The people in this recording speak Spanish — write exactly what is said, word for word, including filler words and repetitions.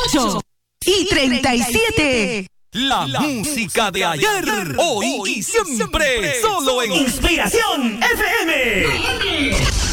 ocho y treinta y siete. La, La música de ayer, hoy y siempre, solo en Inspiración F M.